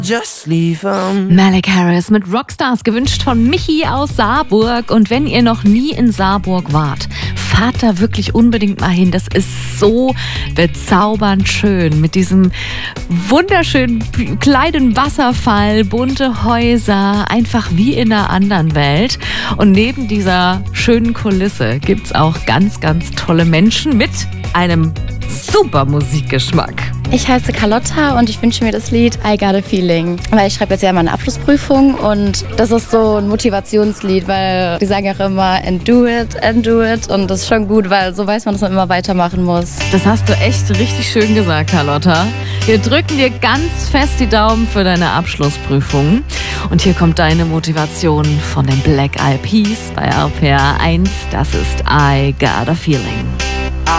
Just leave 'em. Malik Harris mit Rockstars, gewünscht von Michi aus Saarburg. Und wenn ihr noch nie in Saarburg wart, fahrt da wirklich unbedingt mal hin. Das ist so bezaubernd schön mit diesem wunderschönen kleinen Wasserfall, bunte Häuser, einfach wie in einer anderen Welt. Und neben dieser schönen Kulisse gibt's auch ganz, ganz tolle Menschen mit einem super Musikgeschmack. Ich heiße Carlotta und ich wünsche mir das Lied I Got a Feeling, weil ich schreibe jetzt ja meine Abschlussprüfung und das ist so ein Motivationslied, weil die sagen auch immer and do it und das ist schon gut, weil so weiß man, dass man immer weitermachen muss. Das hast du echt richtig schön gesagt, Carlotta. Wir drücken dir ganz fest die Daumen für deine Abschlussprüfung. Und hier kommt deine Motivation von den Black Eyed Peas bei RPR 1. Das ist I Got a Feeling.